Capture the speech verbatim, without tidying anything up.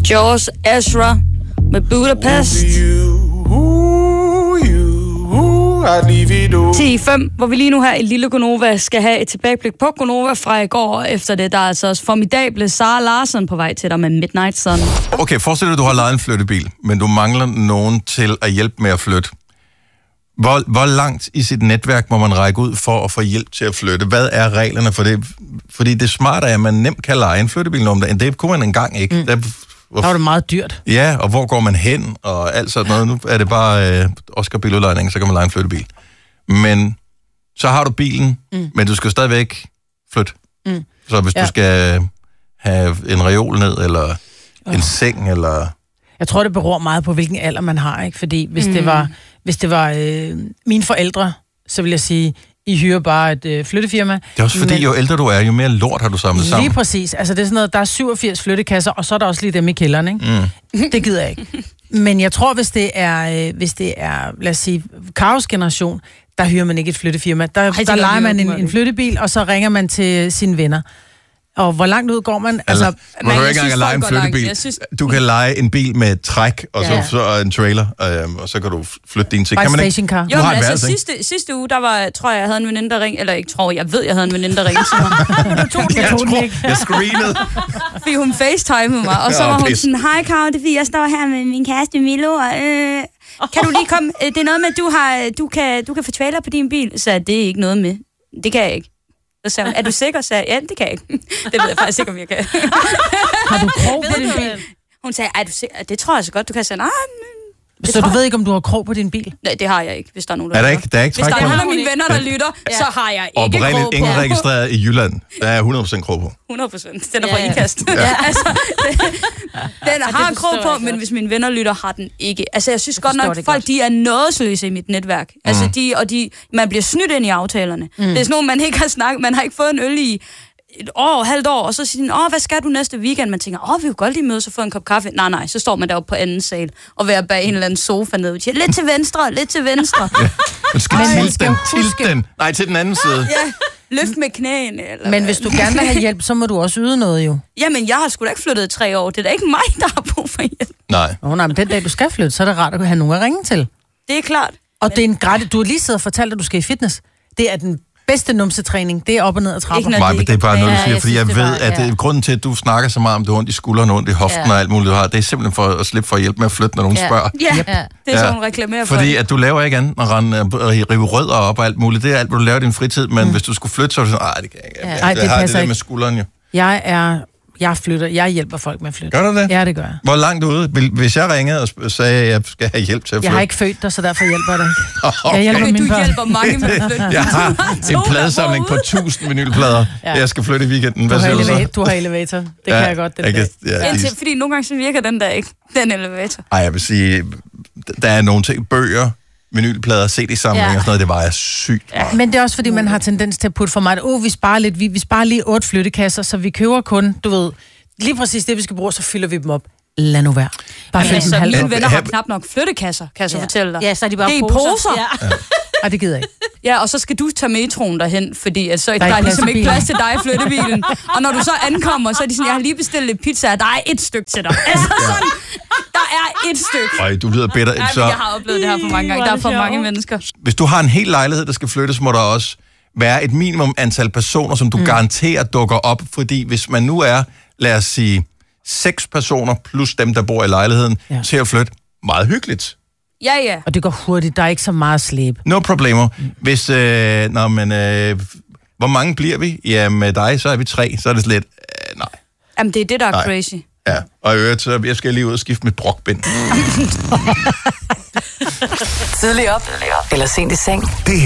Jaws Ezra med Budapest. ti fem, hvor vi lige nu her i Lille Gonova skal have et tilbageblik på Gonova fra i går. Efter det, der er altså også formidable Sara Larsson på vej til dig med Midnight Sun. Okay, forestil dig, at du har lejet en flyttebil, men du mangler nogen til at hjælpe med at flytte. Hvor, hvor langt i sit netværk må man række ud for at få hjælp til at flytte? Hvad er reglerne for det? Fordi det smarte er, at man nemt kan leje en flyttebil om dagen. Det kunne man engang ikke. Mm. Der, hvor, der var det meget dyrt. Ja, og hvor går man hen og alt sådan noget. Nu er det bare øh, Oscar biludlejning, så kan man leje en flyttebil. Men så har du bilen, mm. men du skal stadigvæk flytte. Mm. Så hvis ja. du skal have en reol ned, eller oh. en seng, eller... Jeg tror, det beror meget på, hvilken alder man har, ikke? Fordi hvis mm. det var, hvis det var øh, mine forældre, så vil jeg sige, I hyrer bare et øh, flyttefirma. Det er også fordi, men, jo ældre du er, jo mere lort har du samlet lige sammen. Lige præcis. Altså, det er sådan noget, der er syvogfirs flyttekasser, og så er der også lige dem i kælderen, ikke? Mm. Det gider jeg ikke. Men jeg tror, hvis det er, øh, hvis det er lad os sige, kaosgeneration, der hyrer man ikke et flyttefirma. Der, Ej, der leger man en, en flyttebil, og så ringer man til sine venner. Og hvor langt ud går man? Altså, man kan ikke engang lege en flyttebil. Synes... Du kan lege en bil med træk, og så, ja. så en trailer, øh, og så kan du flytte dine ting. By kan man ikke? Jo, men altså sidste, sidste uge, der var, tror jeg, jeg havde en veninde, der ringede, eller ikke tror, jeg ved, jeg havde en veninde, der ringede til mig. du tog den, jeg, tror, jeg screenede. Fordi hun facetimede mig, og så var hun sådan, hej Karo, det er fordi, jeg står her med min kæreste Milo, og øh, kan du lige komme, det er noget med, at du, har, du, kan, du kan få trailer på din bil. Så det er ikke noget med. Det kan jeg ikke. Så sagde hun, er du sikker? Så ja, det kan jeg ikke. Det ved jeg faktisk ikke, om jeg kan. Har du krog på din bil? Hun sagde, er du sikker? Det tror jeg så godt, du kan sige, nej. Så du ved ikke, om du har krog på din bil? Nej, det har jeg ikke, hvis der er nogen, der er der ikke, der er ikke Hvis der er nogen af mine venner, der lytter, ja. så har jeg ikke krog på. Oprindeligt ingen registreret i Jylland. Der er hundrede procent krog på. hundrede procent. Den er fra ja. Ikast. Ja. altså, det, den har krog på, men hvis mine venner lytter, har den ikke. Altså, jeg synes jeg godt nok, at folk godt. de er nådesløse i mit netværk. Mm. Altså, de, og de, man bliver snydt ind i aftalerne. Mm. Det er sådan noget, man ikke har snakket, man har ikke fået en øl i et år, halvt år, og så siger man, åh, hvad skal du næste weekend? Man tænker, åh, vi vil godt lige mødes og få en kop kaffe. Nej, nej, så står man deroppe på anden sal og være bag en eller anden sofa nede. Lidt til venstre, lidt til venstre. Ja. Man skal tilte den, tilte den. Nej, til den anden side. Ja, løft med knæene. Eller men hvis du gerne vil have hjælp, så må du også yde noget jo. Jamen, jeg har sgu da ikke flyttet i tre år. Det er da ikke mig, der har brug for hjælp. Nej. Åh, oh, nej, men den dag, du skal flytte, så er det rart at have nogen at ringe til. Det er klart. Og men... det er en gratis... Du har lige siddet og fortalt, at du skal i fitness. Det er den bedste numsetræning, det er op og ned ad trapper. Nej, men det er bare noget, du siger, ja, fordi jeg, jeg ved, var, at ja. det, grunden til, at du snakker så meget om, det er ondt i skulderen, ondt i hoften ja. og alt muligt, du har, det er simpelthen for at slippe for at hjælpe med at flytte, når nogen ja. spørger. Ja, ja. det er sådan, hun reklamerer for. Fordi at du laver ikke andet at rende, rive rødder op og alt muligt. Det er alt, hvad du laver i din fritid, men mm. hvis du skulle flytte, så er det sådan, nej, det kan jeg ikke. Ja. Ej, det, det har det der ikke. med skulderen jo. Jeg er... Jeg flytter. Jeg hjælper folk med at flytte. Gør du det? Ja, det gør jeg. Hvor langt ude? Hvis jeg ringede og sagde, at jeg skal have hjælp til at flytte? Jeg har ikke født dig, så derfor hjælper jeg dig. Okay. Jeg hjælper mine du børn. hjælper mange med at flytte. Jeg har en pladesamling på tusind vinylplader. Ja. Jeg skal flytte i weekenden. Hvad du, har siger elevator, du, du har elevator. Det ja, kan jeg godt. Den jeg kan, ja, Indtil, fordi nogle gange så virker den der ikke. Den elevator. Ej, jeg vil sige, der er nogle ting. Bøger, vinylplader, C D-samlinger ja. og sådan noget, det var jeg sygt meget. Men det er også, fordi man har tendens til at putte for meget. Åh, oh, vi sparer lidt. Vi, vi sparer lige otte flyttekasser, så vi køber kun, du ved... Lige præcis det, vi skal bruge, så fylder vi dem op. Lad nu være. Bare men altså, mine venner har knap nok flyttekasser, kan jeg så ja. fortælle dig. Ja, så er de bare det er poser. poser. Ja. Ja. Ej, det gider jeg ikke. Ja, og så skal du tage metroen derhen, fordi at så, der, der er, er ligesom ikke plads til dig i flyttebilen. Og når du så ankommer, så er de sådan, jeg har lige bestilt lidt pizza, og der er et stykke til dig. Altså sådan, der er et stykke. Ej, du lyder bedre. Nej, så... men jeg har oplevet det her for mange gange. Der er for mange mennesker. Hvis du har en hel lejlighed, der skal flyttes, må der også være et minimum antal personer, som du mm. garanterer dukker op. Fordi hvis man nu er, lad os sige, seks personer plus dem, der bor i lejligheden, ja. til at flytte, meget hyggeligt. Ja, ja. Og det går hurtigt. Der er ikke så meget slæb. No problemer. Hvis, øh, nå, men, øh, hvor mange bliver vi? Ja, med dig, så er vi tre. Så er det slet, øh, nej. Jamen, det er det, der er nej. crazy. Ja, og i øvrigt, så jeg skal lige ud og skifte mit brokbind. Tidlig op, eller sent i seng.